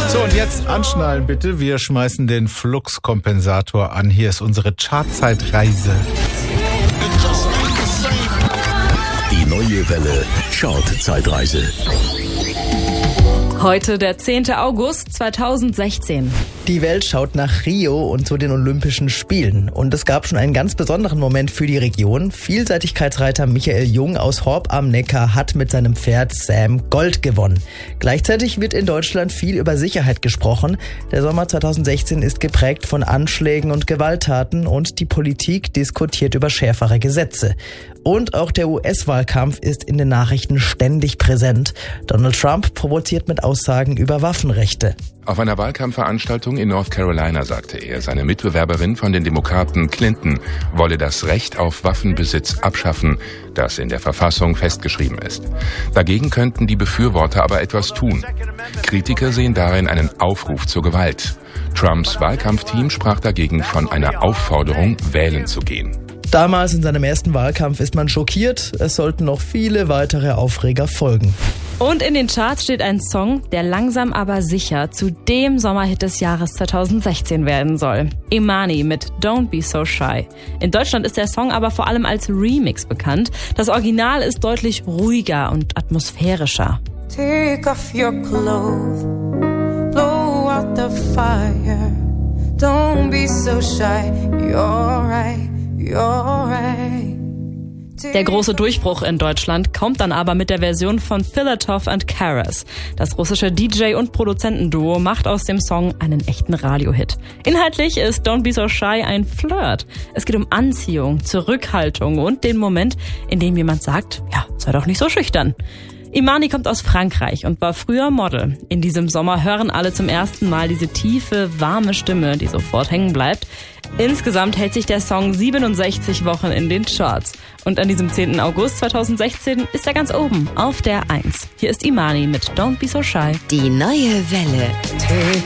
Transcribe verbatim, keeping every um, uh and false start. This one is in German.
So, und jetzt anschnallen bitte. Wir schmeißen den Fluxkompensator an. Hier ist unsere Chartzeitreise. Die neue Welle Chartzeitreise. Heute der zehnte August zweitausendsechzehn. Die Welt schaut nach Rio und zu den Olympischen Spielen. Und es gab schon einen ganz besonderen Moment für die Region. Vielseitigkeitsreiter Michael Jung aus Horb am Neckar hat mit seinem Pferd Sam Gold gewonnen. Gleichzeitig wird in Deutschland viel über Sicherheit gesprochen. Der Sommer zweitausendsechzehn ist geprägt von Anschlägen und Gewalttaten und die Politik diskutiert über schärfere Gesetze. Und auch der U S-Wahlkampf ist in den Nachrichten ständig präsent. Donald Trump provoziert mit Aussagen über Waffenrechte. Auf einer Wahlkampfveranstaltung in North Carolina sagte er, seine Mitbewerberin von den Demokraten Clinton wolle das Recht auf Waffenbesitz abschaffen, das in der Verfassung festgeschrieben ist. Dagegen könnten die Befürworter aber etwas tun. Kritiker sehen darin einen Aufruf zur Gewalt. Trumps Wahlkampfteam sprach dagegen von einer Aufforderung, wählen zu gehen. Damals in seinem ersten Wahlkampf ist man schockiert. Es sollten noch viele weitere Aufreger folgen. Und in den Charts steht ein Song, der langsam aber sicher zu dem Sommerhit des Jahres zweitausendsechzehn werden soll. Imani mit Don't Be So Shy. In Deutschland ist der Song aber vor allem als Remix bekannt. Das Original ist deutlich ruhiger und atmosphärischer. Take off your clothes, blow out the fire. Don't be so shy, you're right, you're right. Der große Durchbruch in Deutschland kommt dann aber mit der Version von Filatov and Karas. Das russische D J- und Produzentenduo macht aus dem Song einen echten Radiohit. Inhaltlich ist Don't Be So Shy ein Flirt. Es geht um Anziehung, Zurückhaltung und den Moment, in dem jemand sagt, ja, sei doch nicht so schüchtern. Imani kommt aus Frankreich und war früher Model. In diesem Sommer hören alle zum ersten Mal diese tiefe, warme Stimme, die sofort hängen bleibt. Insgesamt hält sich der Song siebenundsechzig Wochen in den Charts. Und an diesem zehnten August zweitausendsechzehn ist er ganz oben auf der eins. Hier ist Imani mit Don't Be So Shy. Die neue Welle. Take